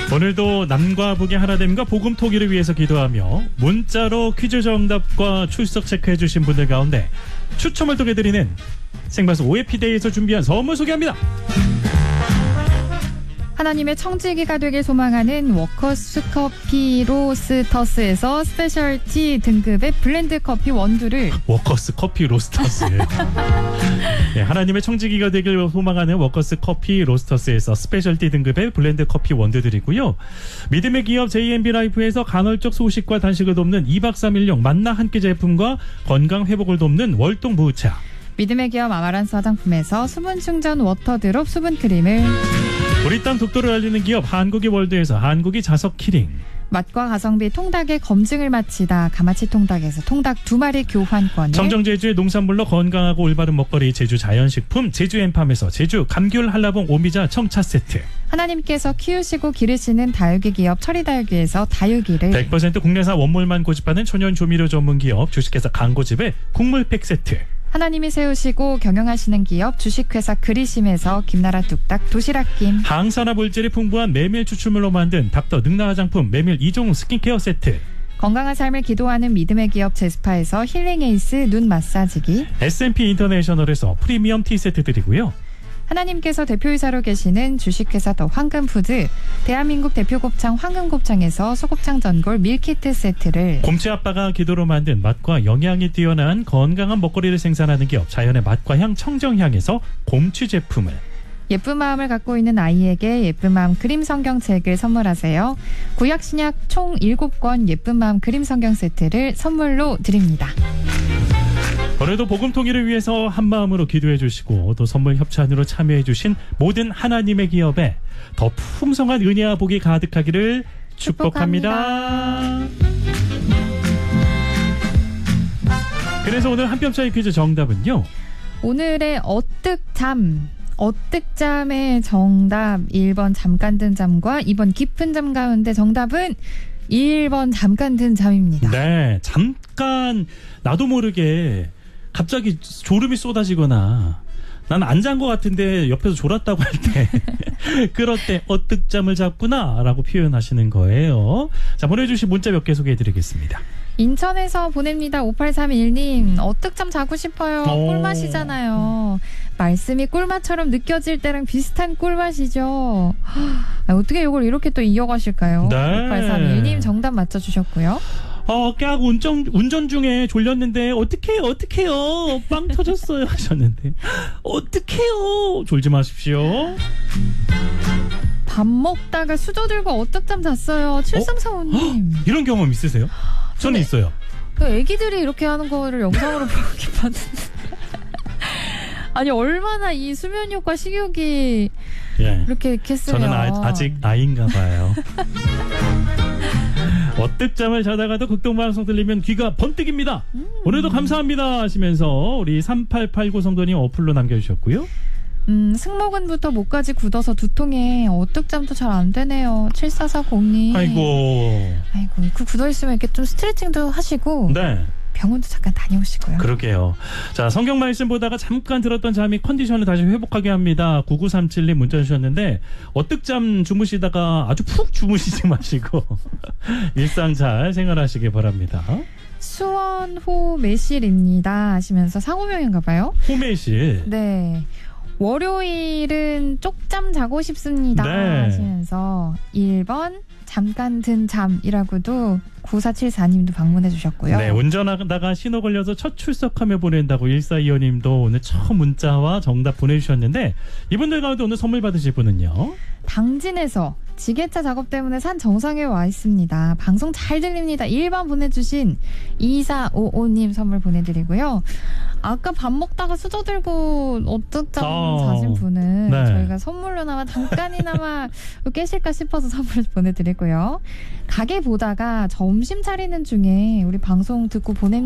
오늘도 남과 북의 하나됨과 복음 통일을 위해서 기도하며 문자로 퀴즈 정답과 출석 체크해주신 분들 가운데 추첨을 통해 드리는 생방송 OFP데이에서 준비한 선물 소개합니다. 하나님의 청지기가 되길 소망하는 워커스 커피 로스터스에서 스페셜티 등급의 블렌드 커피 원두를 워커스 커피 로스터스 네, 하나님의 청지기가 되길 소망하는 워커스 커피 로스터스에서 스페셜티 등급의 블렌드 커피 원두 드리고요. 믿음의 기업 JMB 라이프에서 간헐적 소식과 단식을 돕는 2박 3일용 만나 한 끼 제품과 건강 회복을 돕는 월동 무차, 믿음의 기업 아마란스 화장품에서 수분 충전 워터 드롭 수분 크림을, 우리 땅 독도를 알리는 기업 한국이 월드에서 한국이 자석 키링, 맛과 가성비 통닭의 검증을 마치다 가마치 통닭에서 통닭 2마리 교환권을, 청정 제주의 농산물로 건강하고 올바른 먹거리 제주 자연식품 제주 엠팜에서 제주 감귤 한라봉 오미자 청차 세트, 하나님께서 키우시고 기르시는 다육이 기업 철이다육이에서 다육이를, 100% 국내산 원물만 고집하는 천연 조미료 전문 기업 주식회사 강고집의 국물팩 세트, 하나님이 세우시고 경영하시는 기업 주식회사 그리심에서 김나라 뚝딱 도시락김, 항산화 물질이 풍부한 메밀 추출물로 만든 닥터 능나 화장품 메밀 2종 스킨케어 세트, 건강한 삶을 기도하는 믿음의 기업 제스파에서 힐링 에이스 눈 마사지기, S&P 인터내셔널에서 프리미엄 티 세트 드리고요. 하나님께서 대표이사로 계시는 주식회사 더 황금푸드, 대한민국 대표 곱창 황금곱창에서 소곱창 전골 밀키트 세트를, 곰치 아빠가 기도로 만든 맛과 영양이 뛰어난 건강한 먹거리를 생산하는 기업 자연의 맛과 향 청정향에서 곰치 제품을, 예쁜 마음을 갖고 있는 아이에게 예쁜 마음 그림 성경책을 선물하세요. 구약 신약 총 7권 예쁜 마음 그림 성경 세트를 선물로 드립니다. 오늘도 복음 통일을 위해서 한마음으로 기도해 주시고 또 선물 협찬으로 참여해 주신 모든 하나님의 기업에 더 풍성한 은혜와 복이 가득하기를 축복합니다. 그래서 오늘 한 뼘 차이 퀴즈 정답은요, 오늘의 어뜩잠의 정답 1번 잠깐 든 잠과 2번 깊은 잠 가운데 정답은 1번 잠깐 든 잠입니다. 네, 잠깐 나도 모르게 갑자기 졸음이 쏟아지거나 난 안 잔 것 같은데 옆에서 졸았다고 할 때 그럴 때 어뜩잠을 잤구나 라고 표현하시는 거예요. 자, 보내주신 문자 몇 개 소개해드리겠습니다. 인천에서 보냅니다. 5831님 어뜩잠 자고 싶어요. 꿀맛이잖아요. 말씀이 꿀맛처럼 느껴질 때랑 비슷한 꿀맛이죠. 어떻게 이걸 이렇게 또 이어가실까요? 네. 5831님 정답 맞춰주셨고요. 깨하고 운전 중에 졸렸는데 어떡해요 빵 터졌어요 하셨는데 어떡해요 졸지 마십시오. 밥 먹다가 수저 들고 어뜩잠 잤어요. 7345님 이런 경험 있으세요? 저는 있어요. 그 애기들이 이렇게 하는 거를 영상으로 보게 봤는데 아니 얼마나 이 수면 효과 식욕이 이렇게 했으면 저는 아직 아이인가 봐요. 어뜩잠을 자다가도 극동방송 들리면 귀가 번뜩입니다. 오늘도 감사합니다 하시면서 우리 3889 성도님 어플로 남겨주셨고요. 승모근부터 목까지 굳어서 두통에 어뜩잠도 잘 안 되네요. 7440님. 아이고 그 굳어있으면 이렇게 좀 스트레칭도 하시고 네. 병원도 잠깐 다녀오시고요. 그러게요. 자, 성경 말씀 보다가 잠깐 들었던 잠이 컨디션을 다시 회복하게 합니다. 9937님 문자 주셨는데 어뜩잠 주무시다가 아주 푹 주무시지 마시고 일상 잘 생활하시기 바랍니다. 수원호 매실입니다 하시면서 상호명인가 봐요. 호매실. 네. 월요일은 쪽잠 자고 싶습니다 하시면서 1번 잠깐 든 잠이라고도 9474님도 방문해 주셨고요. 네, 운전하다가 신호 걸려서 첫 출석하며 보낸다고 1425님도 오늘 처음 문자와 정답 보내주셨는데 이분들 가운데 오늘 선물 받으실 분은요. 당진에서 지게차 작업 때문에 산 정상에 와 있습니다. 방송 잘 들립니다. 1번 보내주신 2455님 선물 보내드리고요. 아까 밥 먹다가 수저 들고 어뜩잠 자신 분은 저희가 선물로나마 잠깐이나마 깨실까 싶어서 선물 보내드리고요. 가게 보다가 점심 차리는 중에 우리 방송 듣고 보냅니다.